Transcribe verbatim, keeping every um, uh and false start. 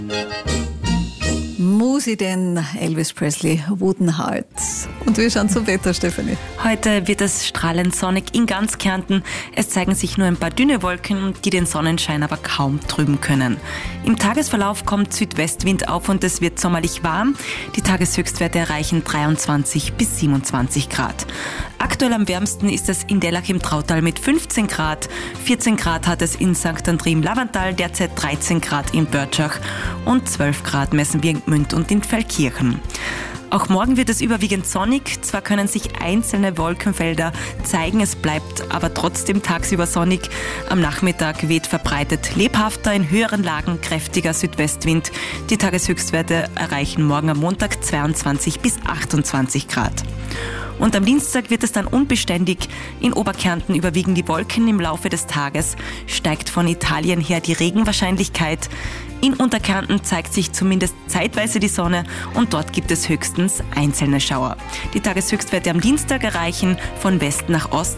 Musi denn Elvis Presley, Wooden Heart. Und wir schauen zum Wetter, Stefanie. Heute wird es strahlend sonnig in ganz Kärnten. Es zeigen sich nur ein paar dünne Wolken, die den Sonnenschein aber kaum trüben können. Im Tagesverlauf kommt Südwestwind auf und es wird sommerlich warm. Die Tageshöchstwerte erreichen dreiundzwanzig bis siebenundzwanzig Grad. Aktuell am wärmsten ist es in Dellach im Trautal mit fünfzehn Grad. vierzehn Grad hat es in Sankt André im Lavantal, derzeit dreizehn Grad in Börtschach und zwölf Grad messen wir in Gmünd und in Feldkirchen. Auch morgen wird es überwiegend sonnig. Zwar können sich einzelne Wolkenfelder zeigen, es bleibt aber trotzdem tagsüber sonnig. Am Nachmittag weht verbreitet lebhafter, in höheren Lagen kräftiger Südwestwind. Die Tageshöchstwerte erreichen morgen am Montag zweiundzwanzig bis achtundzwanzig Grad. Und am Dienstag wird es dann unbeständig. In Oberkärnten überwiegen die Wolken im Laufe des Tages, steigt von Italien her die Regenwahrscheinlichkeit. In Unterkärnten zeigt sich zumindest zeitweise die Sonne und dort gibt es höchstens einzelne Schauer. Die Tageshöchstwerte am Dienstag erreichen von West nach Ost